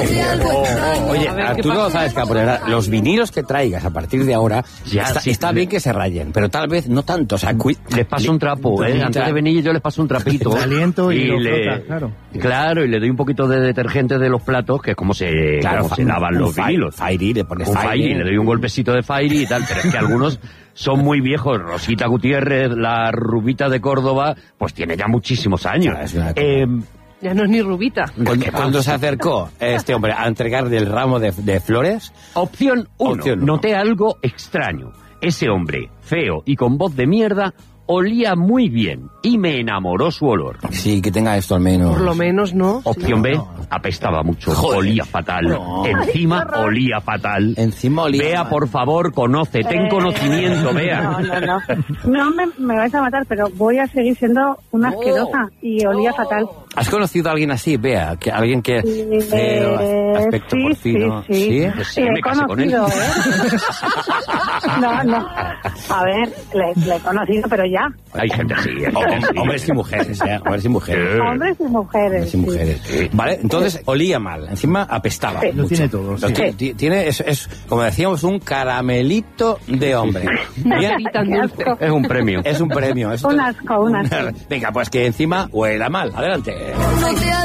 Oye, Arturo, sabes que los vinilos que traigas a partir de ahora, está bien que se rayen, pero tal vez no tanto. O sea, les paso un trapo, antes de venir yo les paso un trapito. Aliento y lo frota, claro. Claro, y le doy un poquito de detergente de los platos, que es como se lavan los vinilos. Fairy, le pones Fairy, le doy un golpecito de Fairy y tal, pero es que algunos son muy viejos. Rosita Gutiérrez, la rubita de Córdoba, pues tiene ya muchísimos años. Ya no es ni rubita. Cuando se acercó este hombre a entregarle el ramo de flores... Opción 1. Noté algo extraño. Ese hombre, feo y con voz de mierda, olía muy bien y me enamoró su olor. Sí, que tenga esto al menos. Por lo menos, ¿no? Opción B, apestaba mucho, olía fatal. No. Encima olía fatal. Encima olía Bea, mal. por favor, conoce, ten conocimiento, Bea. No me vais a matar, pero voy a seguir siendo una asquerosa y olía fatal. ¿Has conocido a alguien así, Bea? Alguien que feo, aspecto porcino. Sí. Pues me he casé con él. conocido, No. A ver, le he conocido, pero ya. Hay gente así. Hombres y mujeres, hombres y mujeres. Hombres y mujeres. Hombres y mujeres. Sí. Vale, entonces olía mal, encima apestaba. Sí. Lo tiene todo. Tiene, es, como decíamos, un caramelito de hombre. Bien, Tan dulce. Es un premio. es un premio. Un asco. Venga, pues que encima huela mal. Adelante.